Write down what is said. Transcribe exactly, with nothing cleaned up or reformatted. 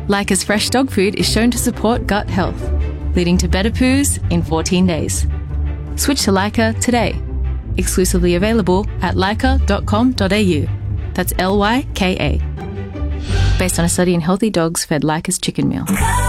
Lyca's fresh dog food is shown to support gut health, leading to better poos in fourteen days. Switch to Lyca today. Exclusively available at lyca dot com dot a u. That's L Y K A. Based on a study in healthy dogs fed Lyca's chicken meal.